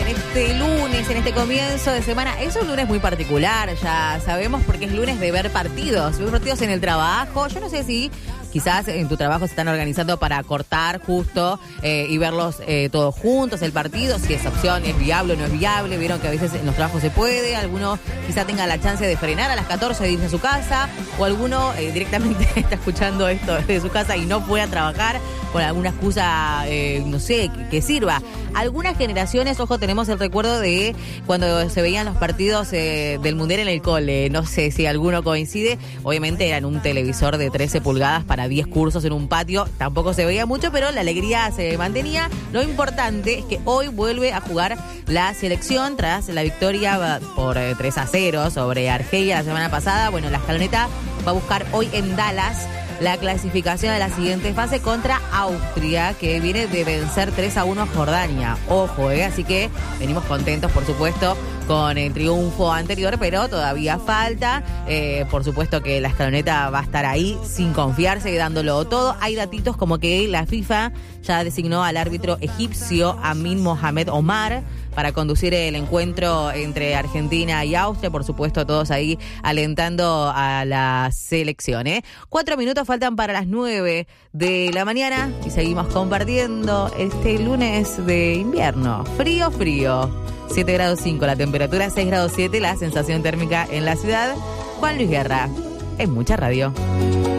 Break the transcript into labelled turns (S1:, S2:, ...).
S1: en este lunes, en este comienzo de semana. Es un lunes muy particular, ya sabemos, porque es lunes de ver partidos en el trabajo. Yo no sé si quizás en tu trabajo se están organizando para cortar justo y verlos todos juntos, el partido, si esa opción es viable o no es viable. Vieron que a veces en los trabajos se puede, alguno quizá tenga la chance de frenar a las 14 de irse a su casa, o alguno directamente está escuchando esto desde su casa y no pueda trabajar con alguna excusa, no sé, que sirva. Algunas generaciones, ojo, tenemos el recuerdo de cuando se veían los partidos del Mundial en el cole. No sé si alguno coincide. Obviamente eran un televisor de 13 pulgadas para 10 cursos en un patio. Tampoco se veía mucho, pero la alegría se mantenía. Lo importante es que hoy vuelve a jugar la selección tras la victoria por 3-0 sobre Argelia la semana pasada. Bueno, la escaloneta va a buscar hoy en Dallas la clasificación a la siguiente fase contra Austria, que viene de vencer 3-1 a Jordania. Ojo, así que venimos contentos, por supuesto, con el triunfo anterior, pero todavía falta. Por supuesto que la escaloneta va a estar ahí sin confiarse y dándolo todo. Hay datitos como que la FIFA ya designó al árbitro egipcio Amin Mohamed Omar para conducir el encuentro entre Argentina y Austria. Por supuesto, todos ahí alentando a la selección. 4 minutos faltan para las 9 de la mañana y seguimos compartiendo este lunes de invierno. Frío, frío. 7 grados 5 la temperatura, 6 grados 7 la sensación térmica en la ciudad. Juan Luis Guerra, es mucha radio.